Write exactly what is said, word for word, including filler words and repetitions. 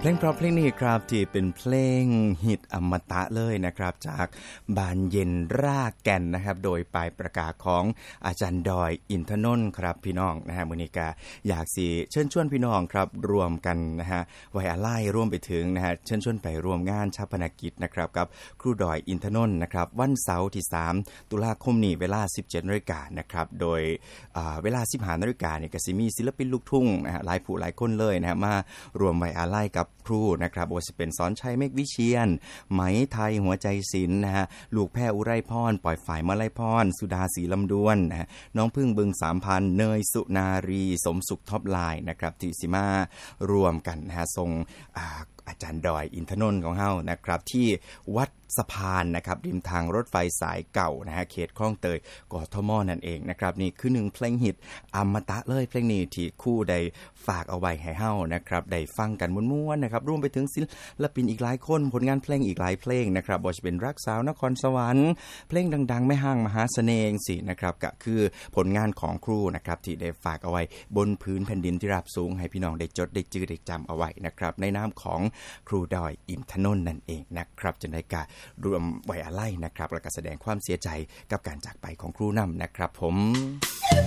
เพลงเพราะเพลงนี้ครับที่เป็นเพลงฮิตอมตะเลยนะครับจากบานเย็นรากแก่นนะครับโดยปลายประกาศของอาจารย์ดอยอินทนนท์ครับพี่น้องนะฮะมื้อนี้ก็อยากสิเชิญชวนพี่น้องครับรวมกันนะฮะไว้อาลัยร่วมไปถึงนะฮะเชิญชวนไปร่วมงานชาปนกิจนะครับกับครูดอยอินทนนท์นะครับวันเสาร์ที่สามตุลาคมนี้เวลา สิบเจ็ดนาฬิกา นนะครับโดยอ่าเวลา สิบห้านาฬิกา นเนี่ยก็สิมีศิลปินลูกทุ่งนะฮะหลายผู้หลายคนเลยนะฮะมารวมไว้อาลัยกับครูนะครับว่าสิเป็นสอนชัยเมฆวิเชียรไหมไทยหัวใจศิลป์นะฮะลูกแพรอุไรพรปล่อยฝ่ายมาลัยพรสุดาศรีลำดวนนะฮะน้องพึ่งบึง สามพัน เนยสุนารีสมสุขท็อปไลน์นะครับที่สิมารวมกันนะฮะทรงอ่าอาจารย์ดอยอินทนนท์ของเฮานะครับที่วัดสะพานนะครับริมทางรถไฟสายเก่านะฮะเขตคลองเตยกทมนั่นเองนะครับนี่คือหนึ่งเพลงฮิตอมตะเลยเพลงนี้ที่คู่ได้ฝากเอาไว้ให้เฮานะครับได้ฟังกันม่วนๆนะครับรวมไปถึงศิลปินอีกหลายคนผลงานเพลงอีกหลายเพลงนะครับบ่ว่าจะเป็นรักสาวนครสวรรค์เพลงดังๆแม่ห้างมหาเสน่ห์สินะครับก็คือผลงานของครูนะครับที่ได้ฝากเอาไว้บนพื้นแผ่นดินที่ราบสูงให้พี่น้องได้จดได้จื้อได้จำเอาไว้นะครับในนามของครูดอยอินทนนท์นั่นเองนะครับจังได๋ก็รวมไว้อาลัยนะครับและก็แสดงความเสียใจกับการจากไปของครูนำนะครับผม